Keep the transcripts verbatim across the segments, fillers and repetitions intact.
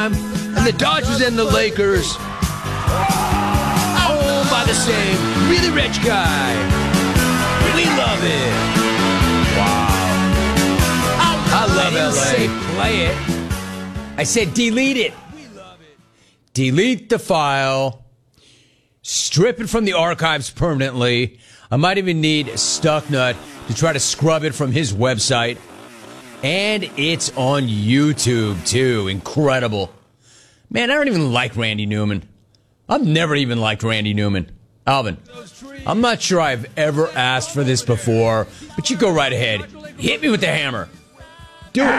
time, and the Dodgers and the Lakers, owned by the same really rich guy. We love it. Wow. I love L A. I didn't say play it. I said delete it. We love it. Delete the file. Strip it from the archives permanently. I might even need Stucknut to try to scrub it from his website. And it's on YouTube, too. Incredible. Man, I don't even like Randy Newman. I've never even liked Randy Newman. Alvin, I'm not sure I've ever asked for this before, but you go right ahead. Hit me with the hammer. Do it.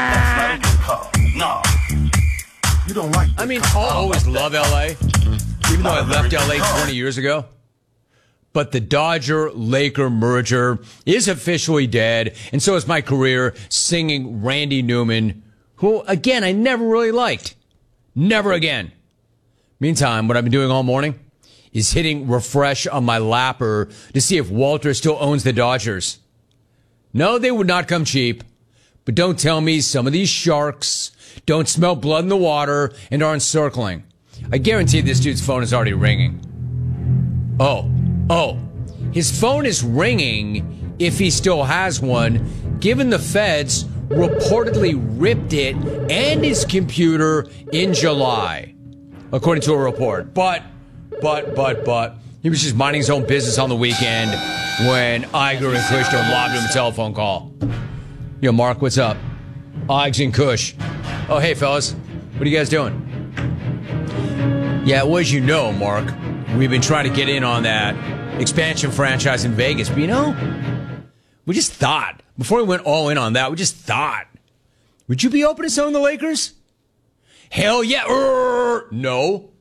No. You don't like I mean, I'll always love L A, even though I left L A twenty years ago. But the Dodger-Laker merger is officially dead, and so is my career singing Randy Newman, who, again, I never really liked. Never again. Meantime, what I've been doing all morning is hitting refresh on my lapper to see if Walter still owns the Dodgers. No, they would not come cheap, but don't tell me some of these sharks don't smell blood in the water and aren't circling. I guarantee this dude's phone is already ringing. Oh. Oh, his phone is ringing, if he still has one, given the feds reportedly ripped it and his computer in July, according to a report. But, but, but, but, he was just minding his own business on the weekend when Iger and Kushner lobbed him a telephone call. Yo, Mark, what's up? Igs and Kush. Oh, hey, fellas. What are you guys doing? Yeah, well, as you know, Mark, we've been trying to get in on that expansion franchise in Vegas. But, you know, we just thought, before we went all in on that, we just thought, would you be open to selling the Lakers? Hell yeah. Urgh. No.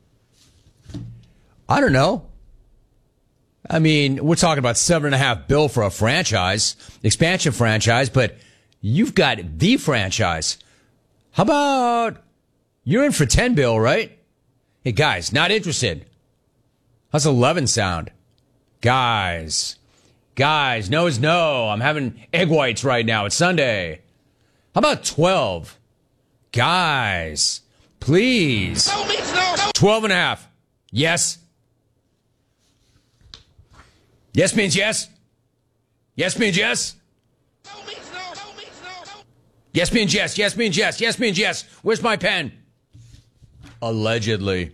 I don't know. I mean, we're talking about seven and a half bill for a franchise, expansion franchise, but you've got the franchise. How about you're in for ten bill, right? Hey, guys, not interested. How's eleven sound? Guys. Guys, no is no. I'm having egg whites right now. It's Sunday. How about twelve? Guys, please. twelve and a half. Yes. Yes means yes. Yes means yes. Yes means yes. Yes means yes. Yes means yes. Where's my pen? Allegedly.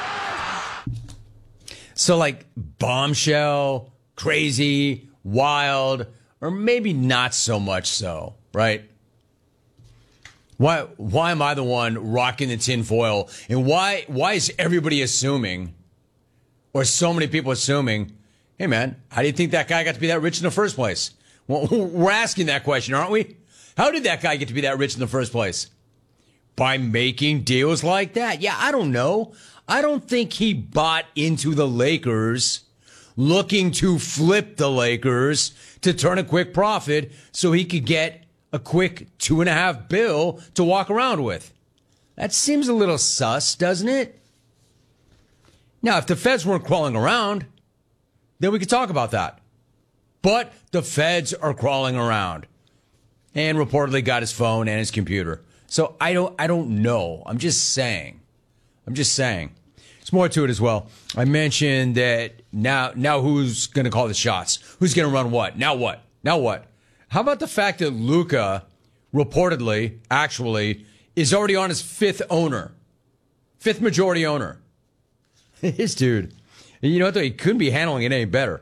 So like bombshell, crazy, wild, or maybe not so much so, right? Why why am I the one rocking the tinfoil? And why why is everybody assuming, or so many people assuming, hey man, how do you think that guy got to be that rich in the first place? Well, we're asking that question, aren't we? How did that guy get to be that rich in the first place? By making deals like that? Yeah, I don't know. I don't think he bought into the Lakers looking to flip the Lakers to turn a quick profit so he could get a quick two and a half bill to walk around with. That seems a little sus, doesn't it? Now, if the feds weren't crawling around, then we could talk about that. But the feds are crawling around and reportedly got his phone and his computer. So I don't, I don't know. I'm just saying. I'm just saying. There's more to it as well. I mentioned that now, now who's going to call the shots? Who's going to run what? Now what? Now what? How about the fact that Luka reportedly, actually, is already on his fifth owner, fifth majority owner? This dude, you know what though? He couldn't be handling it any better.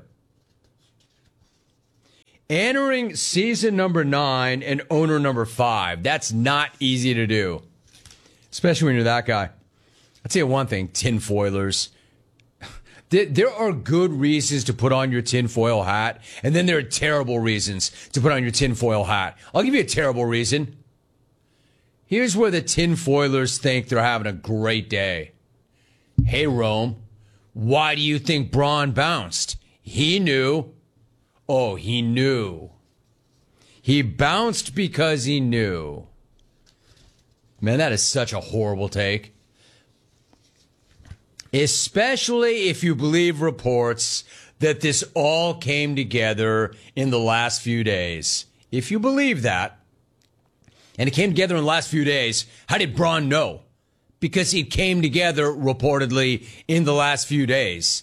Entering season number nine and owner number five. That's not easy to do, especially when you're that guy. I'll tell you one thing, tinfoilers. There are good reasons to put on your tinfoil hat, and then there are terrible reasons to put on your tinfoil hat. I'll give you a terrible reason. Here's where the tinfoilers think they're having a great day. Hey, Rome, why do you think Braun bounced? He knew. Oh, he knew. He bounced because he knew. Man, that is such a horrible take. Especially if you believe reports that this all came together in the last few days. If you believe that, and it came together in the last few days, how did Braun know? because it came together reportedly in the last few days.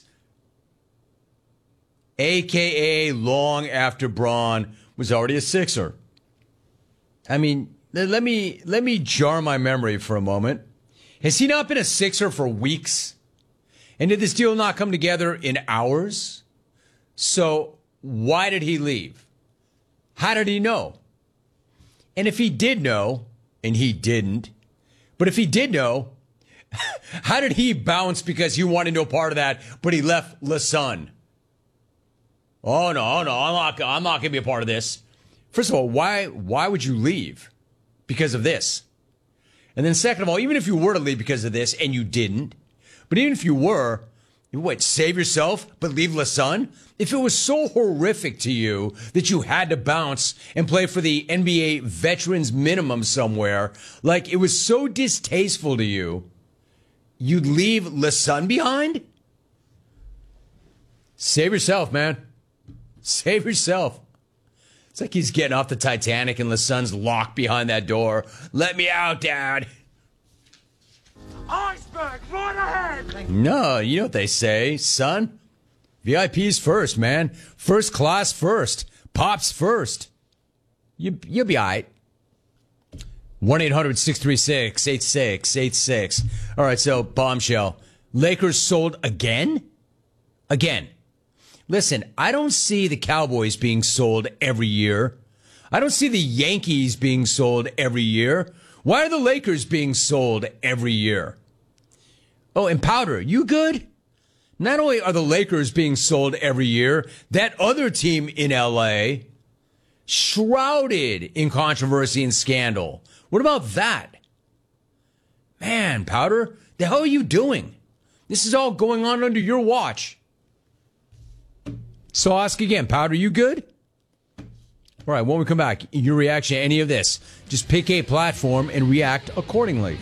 A K A long after Bron was already a Sixer. I mean, let me let me jar my memory for a moment. Has he not been a Sixer for weeks? And did this deal not come together in hours? So why did he leave? How did he know? And if he did know, and he didn't, but if he did know, how did he bounce because he wanted no part of that, but he left LeSun? Oh, no, no, I'm not, I'm not going to be a part of this. First of all, why, why would you leave because of this? And then second of all, even if you were to leave because of this and you didn't, but even if you were, you what, save yourself, but leave LeSun? If it was so horrific to you that you had to bounce and play for the N B A veterans minimum somewhere, like it was so distasteful to you, you'd leave LeSun behind? Save yourself, man. Save yourself. It's like he's getting off the Titanic and LeSun's locked behind that door. Let me out, Dad. Iceberg, right ahead! No, you know what they say, son. V I Ps first, man. First class first. Pops first. You, you'll be all right. one eight hundred six three six eight six eight six. All right, so bombshell. Lakers sold again? Again. Listen, I don't see the Cowboys being sold every year. I don't see the Yankees being sold every year. Why are the Lakers being sold every year? Oh, and Powder, you good? Not only are the Lakers being sold every year, that other team in L A, shrouded in controversy and scandal. What about that? Man, Powder, the hell are you doing? This is all going on under your watch. So I'll ask again, Powder, you good? All right, when we come back, your reaction to any of this, just pick a platform and react accordingly.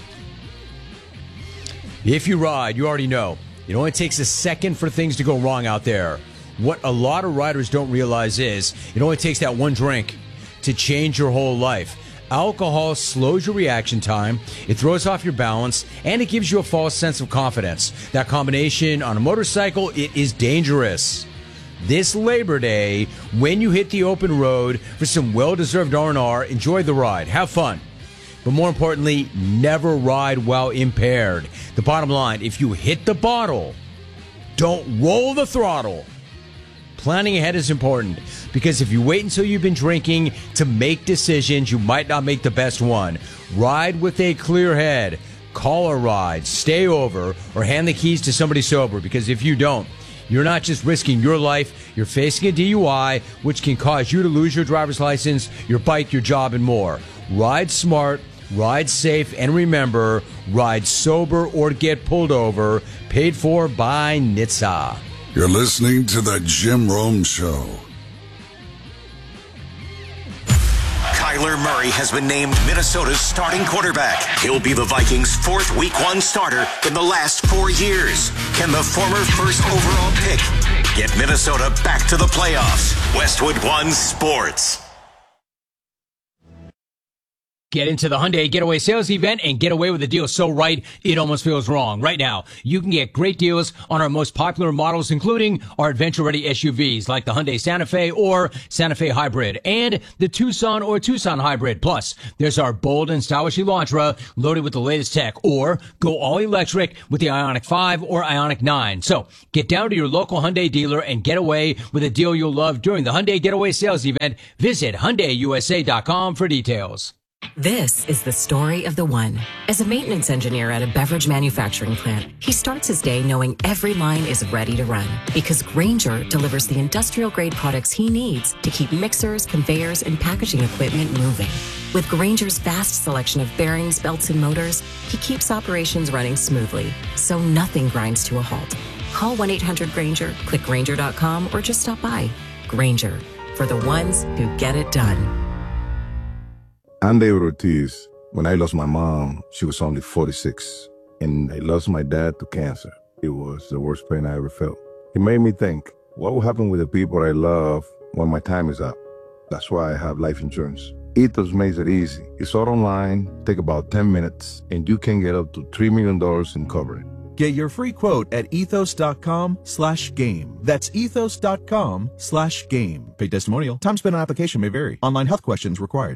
If you ride, you already know, it only takes a second for things to go wrong out there. What a lot of riders don't realize is it only takes that one drink to change your whole life. Alcohol slows your reaction time, it throws off your balance, and it gives you a false sense of confidence. That combination on a motorcycle, it is dangerous. This Labor Day, when you hit the open road for some well-deserved R and R, enjoy the ride, have fun. But more importantly, never ride while impaired. The bottom line, if you hit the bottle, don't roll the throttle. Planning ahead is important because if you wait until you've been drinking to make decisions, you might not make the best one. Ride with a clear head. Call a ride, stay over, or hand the keys to somebody sober, because if you don't, you're not just risking your life, you're facing a D U I, which can cause you to lose your driver's license, your bike, your job, and more. Ride smart, ride safe, and remember, ride sober or get pulled over. Paid for by N H T S A. You're listening to The Jim Rome Show. Kyler Murray has been named Minnesota's starting quarterback. He'll be the Vikings' fourth Week One starter in the last four years. Can the former first overall pick get Minnesota back to the playoffs? Westwood One Sports. Get into the Hyundai Getaway Sales Event and get away with a deal so right, it almost feels wrong. Right now, you can get great deals on our most popular models, including our adventure-ready S U Vs like the Hyundai Santa Fe or Santa Fe Hybrid and the Tucson or Tucson Hybrid. Plus, there's our bold and stylish Elantra loaded with the latest tech, or go all-electric with the Ioniq five or Ioniq nine. So, get down to your local Hyundai dealer and get away with a deal you'll love during the Hyundai Getaway Sales Event. Visit Hyundai U S A dot com for details. This is the story of the one. As a maintenance engineer at a beverage manufacturing plant, he starts his day knowing every line is ready to run because Grainger delivers the industrial-grade products he needs to keep mixers, conveyors, and packaging equipment moving. With Grainger's vast selection of bearings, belts, and motors, he keeps operations running smoothly, so nothing grinds to a halt. Call one eight hundred Grainger, click Grainger dot com, or just stop by. Grainger, for the ones who get it done. I'm David Ortiz. When I lost my mom, she was only forty-six. And I lost my dad to cancer. It was the worst pain I ever felt. It made me think, what will happen with the people I love when my time is up? That's why I have life insurance. Ethos makes it easy. It's all online, take about ten minutes, and you can get up to three million dollars in coverage. Get your free quote at ethos.com slash game. That's ethos.com slash game. Paid testimonial. Time spent on application may vary. Online health questions required.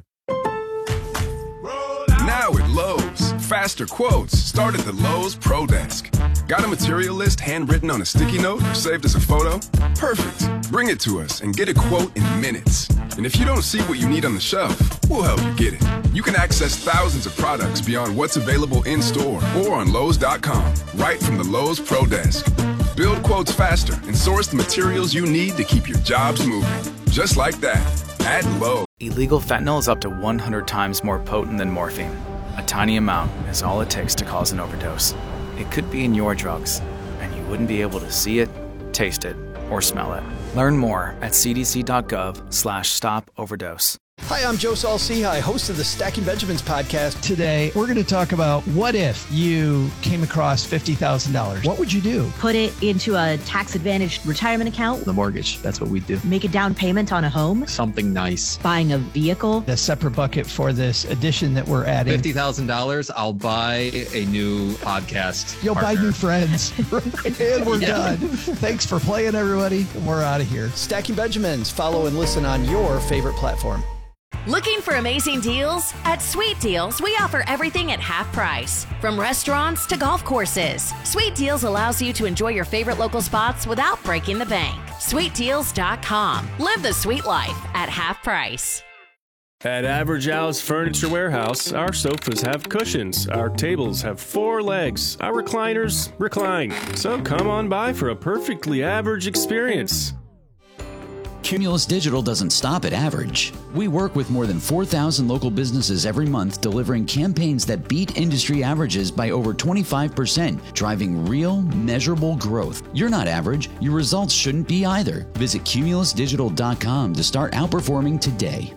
Now at Lowe's, faster quotes start at the Lowe's Pro Desk. Got a material list handwritten on a sticky note or saved as a photo? Perfect. Bring it to us and get a quote in minutes. And if you don't see what you need on the shelf, we'll help you get it. You can access thousands of products beyond what's available in store or on Lowe's dot com, right from the Lowe's Pro Desk. Build quotes faster and source the materials you need to keep your jobs moving. Just like that. At Lowe's. Illegal fentanyl is up to one hundred times more potent than morphine. A tiny amount is all it takes to cause an overdose. It could be in your drugs, and you wouldn't be able to see it, taste it, or smell it. Learn more at cdc.gov slash stop overdose. Hi, I'm Joe Saul-Sehy, host of the Stacking Benjamins podcast. Today, we're going to talk about what if you came across fifty thousand dollars? What would you do? Put it into a tax-advantaged retirement account. The mortgage, that's what we do. Make a down payment on a home. Something nice. Buying a vehicle. A separate bucket for this addition that we're adding. fifty thousand dollars, I'll buy a new podcast You'll partner. buy new friends. And we're yeah. done. Thanks for playing, everybody. We're out of here. Stacking Benjamins. Follow and listen on your favorite platform. Looking for amazing deals? At Sweet Deals, we offer everything at half price. From restaurants to golf courses, Sweet Deals allows you to enjoy your favorite local spots without breaking the bank. sweet deals dot com. Live the sweet life at half price. At Average Al's Furniture Warehouse, our sofas have cushions, our tables have four legs, our recliners recline. So come on by for a perfectly average experience. Cumulus Digital doesn't stop at average. We work with more than four thousand local businesses every month, delivering campaigns that beat industry averages by over twenty-five percent, driving real, measurable growth. You're not average. Your results shouldn't be either. Visit cumulus digital dot com to start outperforming today.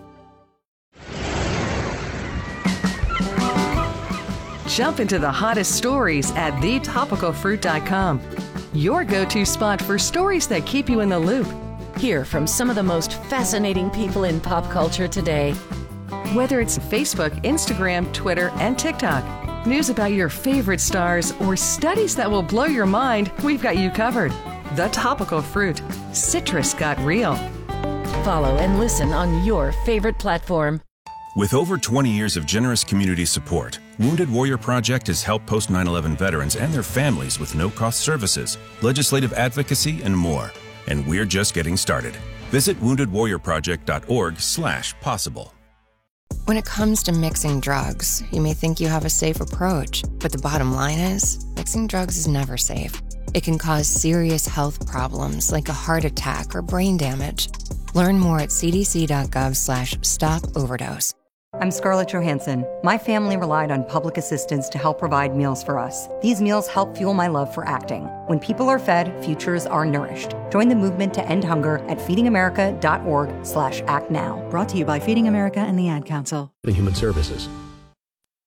Jump into the hottest stories at the topical fruit dot com. Your go-to spot for stories that keep you in the loop. Hear from some of the most fascinating people in pop culture today. Whether it's Facebook, Instagram, Twitter, and TikTok, news about your favorite stars, or studies that will blow your mind, we've got you covered. The Topical Fruit. Citrus got real. Follow and listen on your favorite platform. With over twenty years of generous community support, Wounded Warrior Project has helped post nine eleven veterans and their families with no-cost services, legislative advocacy, and more. And we're just getting started. Visit wounded warrior project dot org slash possible. When it comes to mixing drugs, you may think you have a safe approach, but the bottom line is, mixing drugs is never safe. It can cause serious health problems like a heart attack or brain damage. Learn more at cdc.gov slash stop overdose. I'm Scarlett Johansson. My family relied on public assistance to help provide meals for us. These meals help fuel my love for acting. When people are fed, futures are nourished. Join the movement to end hunger at feeding america dot org slash act now. Brought to you by Feeding America and the Ad Council. Human Services.